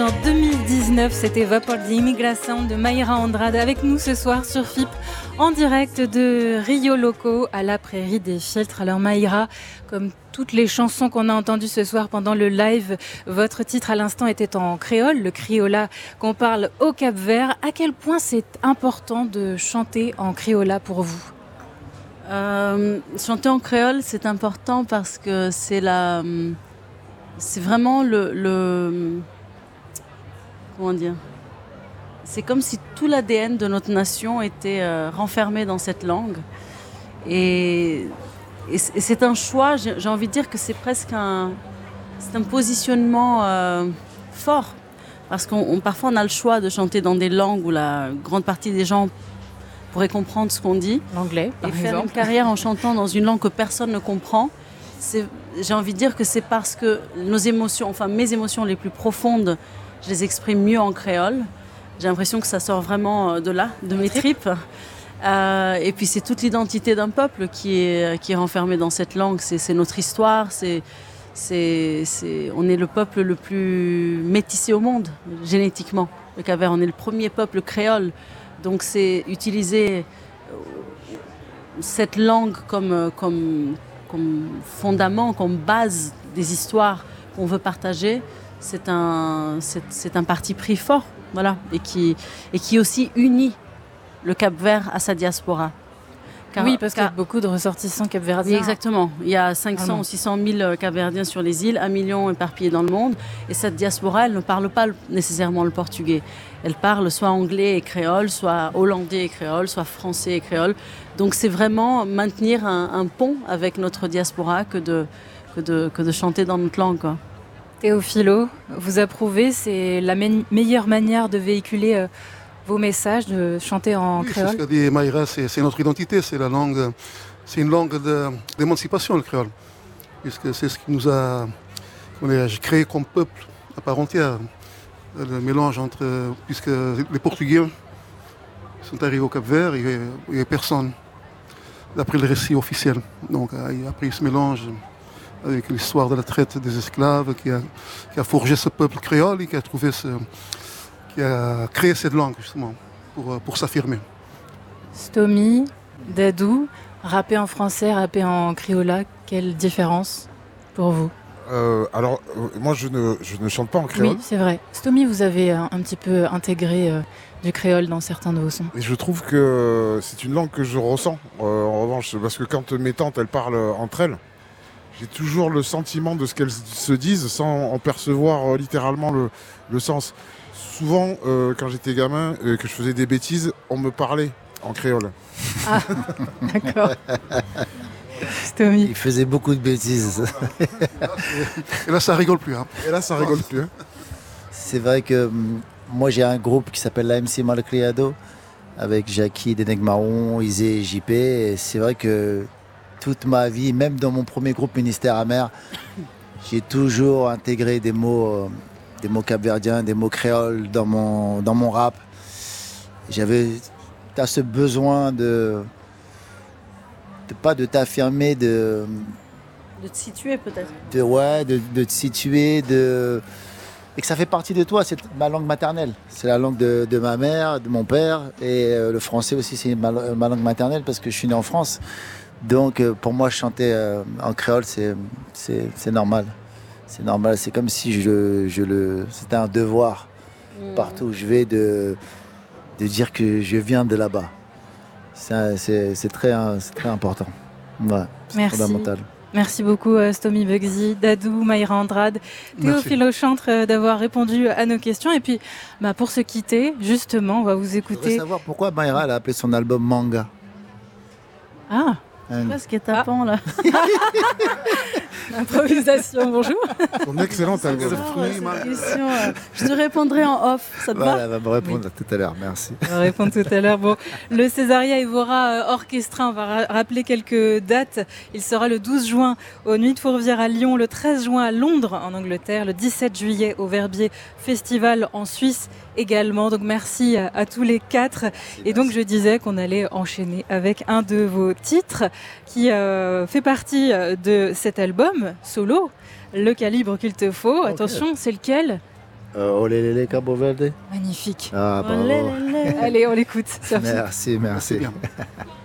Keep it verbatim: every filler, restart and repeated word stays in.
en deux mille dix-neuf, c'était Vapor de Immigração de Mayra Andrade avec nous ce soir sur F I P en direct de Rio Loco à la Prairie des Filtres. Alors Mayra, comme toutes les chansons qu'on a entendues ce soir pendant le live, votre titre à l'instant était en créole, le criolla qu'on parle au Cap-Vert. À quel point c'est important de chanter en criolla pour vous ? Euh, chanter en créole, c'est important parce que c'est la, c'est vraiment le, le, comment dire, c'est comme si tout l'A D N de notre nation était euh, renfermé dans cette langue. Et, et c'est un choix. J'ai, j'ai envie de dire que c'est presque un, c'est un positionnement euh, fort, parce qu'on on, parfois on a le choix de chanter dans des langues où la grande partie des gens pourrait comprendre ce qu'on dit. L'anglais, par et faire exemple. une carrière en chantant dans une langue que personne ne comprend. C'est, j'ai envie de dire que c'est parce que nos émotions, enfin mes émotions les plus profondes, je les exprime mieux en créole. J'ai l'impression que ça sort vraiment de là, de mes tripes. Euh, et puis c'est toute l'identité d'un peuple qui est, qui est renfermée dans cette langue. C'est, c'est notre histoire. C'est, c'est, c'est, on est le peuple le plus métissé au monde, génétiquement. Le Cap-Vert, on est le premier peuple créole. Donc c'est utiliser cette langue comme, comme, comme fondament, comme base des histoires qu'on veut partager, c'est un, c'est, c'est un parti pris fort, voilà, et qui, et qui aussi unit le Cap-Vert à sa diaspora. Car, oui, parce car, qu'il y a beaucoup de ressortissants capverdiens. Oui, exactement. Il y a cinq cents ou six cent mille capverdiens sur les îles, un million éparpillés dans le monde. Et cette diaspora, elle ne parle pas nécessairement le portugais. Elle parle soit anglais et créole, soit hollandais et créole, soit français et créole. Donc c'est vraiment maintenir un, un pont avec notre diaspora que de, que de, que de chanter dans notre langue, quoi. Théophilo, vous approuvez, c'est la me- meilleure manière de véhiculer euh, vos messages, de chanter en oui, créole? C'est ce qu'a dit Mayra, c'est, c'est notre identité, c'est la langue, c'est une langue de, d'émancipation, le créole. Puisque c'est ce qui nous a créé comme peuple à part entière. Le mélange entre, puisque les Portugais sont arrivés au Cap-Vert, il n'y avait personne, d'après le récit officiel. Donc après il ce mélange avec l'histoire de la traite des esclaves qui a, qui a forgé ce peuple créole et qui a trouvé ce... qui a créé cette langue justement pour, pour s'affirmer. Stomy, Dadou, rapper en français, rapper en criolla, quelle différence pour vous? euh, Alors, euh, moi je ne, je ne chante pas en créole. Oui, c'est vrai. Stomy, vous avez un, un petit peu intégré euh, du créole dans certains de vos sons. Et je trouve que c'est une langue que je ressens, euh, en revanche, parce que quand mes tantes elles parlent entre elles, j'ai toujours le sentiment de ce qu'elles se disent sans en percevoir euh, littéralement le, le sens. Souvent, euh, quand j'étais gamin, euh, que je faisais des bêtises, on me parlait en créole. Ah, d'accord. Stomy. Il faisait beaucoup de bêtises. Et là, ça rigole plus. Hein. Et là, ça rigole plus. Hein. C'est vrai que moi, j'ai un groupe qui s'appelle l'A M C Malcriado, avec Jackie, Deneg Marron, Isé et J P. Et c'est vrai que toute ma vie, même dans mon premier groupe Ministère Amer, j'ai toujours intégré des mots... Euh, des mots capverdiens, des mots créoles dans mon, dans mon rap. J'avais t'as ce besoin de, de pas de t'affirmer, de... De te situer peut-être. De, ouais, de, de te situer, de... et que ça fait partie de toi, c'est ma langue maternelle. C'est la langue de, de ma mère, de mon père, et euh, le français aussi, c'est ma, ma langue maternelle parce que je suis né en France. Donc euh, pour moi, chanter euh, en créole, c'est, c'est, c'est normal. C'est normal, c'est comme si je, je le, c'était un devoir mmh. partout où je vais de, de dire que je viens de là-bas. C'est, c'est, c'est, très, c'est très important. Ouais, c'est Merci. fondamental. Merci beaucoup Stomy Bugsy, Dadou, Mayra Andrade, Théophilo Chantre d'avoir répondu à nos questions. Et puis bah, pour se quitter, justement, on va vous écouter. Je voudrais savoir pourquoi Mayra elle a appelé son album Manga. Ah, c'est quoi ce qui est tapant ah. là? Improvisation, bonjour. Son excellent album. Euh, je te répondrai en off, ça te voilà, va? Elle va me répondre oui. tout à l'heure, merci. On va répondre tout à l'heure. Bon, le Césaria Evora Orchestra, on va ra- rappeler quelques dates. Il sera le douze juin aux Nuits de Fourvière à Lyon, le treize juin à Londres en Angleterre, le dix-sept juillet au Verbier Festival en Suisse également. Donc merci à, à tous les quatre. Et donc je disais qu'on allait enchaîner avec un de vos titres qui euh, fait partie de cet album solo, Le calibre qu'il te faut. Okay. Attention, c'est lequel? Euh, Olé lélé Cabo Verde. Magnifique. Ah, bravo. Olé, lélé. Allez, on l'écoute. Sur F I P. Merci, merci. C'est bien.